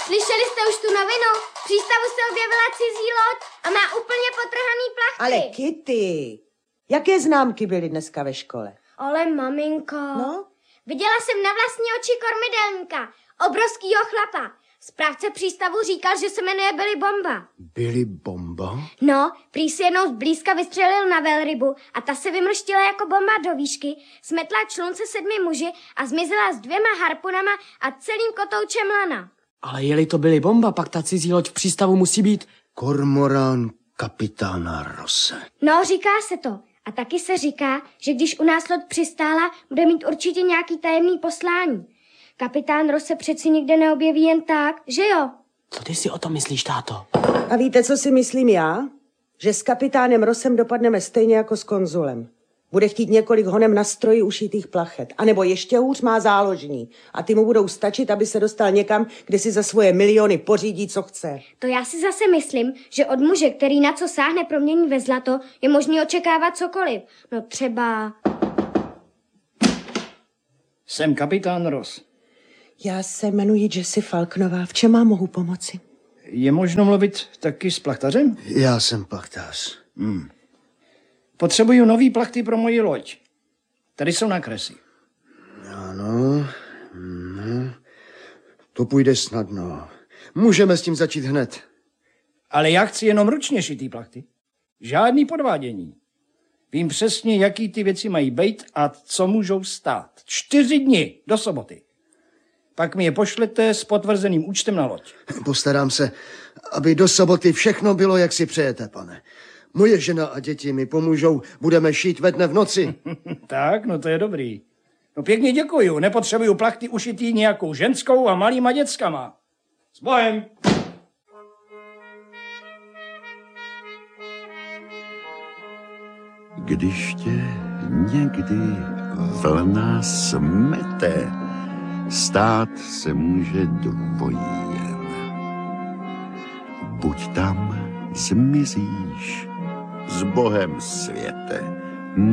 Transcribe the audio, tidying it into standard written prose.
Slyšeli jste už tu novinu? V přístavu se objevila cizí loď a má úplně potrhaný plachty. Ale Kitty, jaké známky byly dneska ve škole? Ale maminko. No? Viděla jsem na vlastní oči kormidelníka, obrovskýho chlapa. Správce přístavu říkal, že se jmenuje Billy Bomba. Billy Bomba? No, prý si jednou zblízka vystřelil na velrybu a ta se vymrštila jako bomba do výšky, smetla člunce 7 muži a zmizela s 2 harpunama a celým kotoučem lana. Ale je-li to Billy Bomba, pak ta cizí loď v přístavu musí být... Kormorán kapitána Rosse. No, říká se to. A taky se říká, že když u nás loď přistála, bude mít určitě nějaký tajemný poslání. Kapitán Ross se přeci nikde neobjeví jen tak, že jo? Co ty si o tom myslíš, táto? A víte, co si myslím já? Že s kapitánem Rossem dopadneme stejně jako s konzulem. Bude chtít několik honem na stroji ušitých plachet. A nebo ještě hůř má záložní. A ty mu budou stačit, aby se dostal někam, kde si za svoje miliony pořídí, co chce. To já si zase myslím, že od muže, který na co sáhne promění ve zlato, je možný očekávat cokoliv. No třeba... Jsem kapitán Ross. Já se jmenuji Jessie Falknová. V čem vám mohu pomoci? Je možno mluvit taky s plachtařem? Já jsem plachtář. Potřebuju nový plachty pro moji loď. Tady jsou nakresy. Ano, to půjde snadno. Můžeme s tím začít hned. Ale já chci jenom ručně šitý plachty. Žádný podvádění. Vím přesně, jaký ty věci mají být a co můžou stát. 4 dny do soboty. Pak mi je pošlete s potvrzeným účtem na loď. Postarám se, aby do soboty všechno bylo, jak si přejete, pane. Moje žena a děti mi pomůžou, budeme šít ve dne v noci. Tak, no to je dobrý. No pěkně děkuju, nepotřebuju plachty ušitý nějakou ženskou a malýma dětskama. S Bohem! Když tě někdy vlna smete, stát se může dvojí jen. Buď tam zmizíš s Bohem světe.